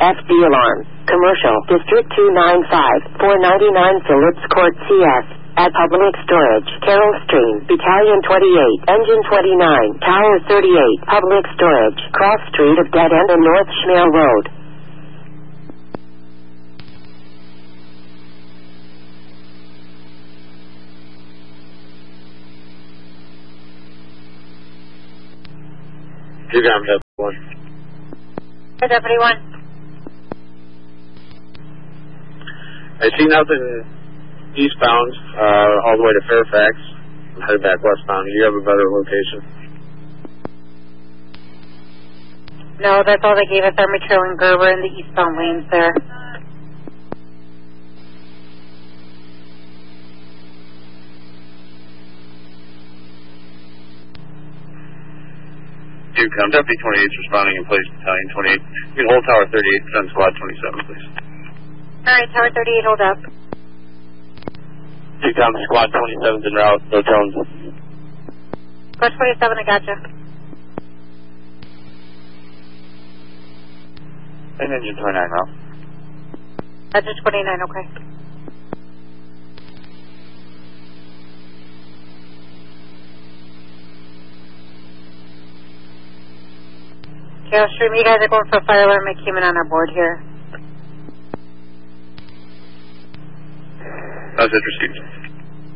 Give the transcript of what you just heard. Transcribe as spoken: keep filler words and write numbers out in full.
F D alarm. Commercial District two ninety-five, four ninety-nine Phillips Court C S. At Public Storage, Carroll Stream, Battalion twenty-eight, Engine twenty-nine, Tower thirty-eight, Public Storage, Cross Street of Dead End and North Schmale Road. You got him, Deputy one. Hey, Deputy one. I see nothing eastbound, uh, all the way to Fairfax. I'm headed back westbound. Do you have a better location? No, that's all they gave us. Army Trail and Gerber in the eastbound lanes there. You come. Deputy twenty-eight is responding in place, Battalion twenty-eight. You can hold Tower thirty-eight, send Squad twenty-seven, please. All right, Tower thirty-eight, hold up. You come. Squad twenty-seven's en route. No tones. Squad twenty-seven, I gotcha. And Engine twenty-nine now. Engine twenty-nine, okay. Carroll Stream, you guys are going for a fire alarm. It came in on our board here. How's it received?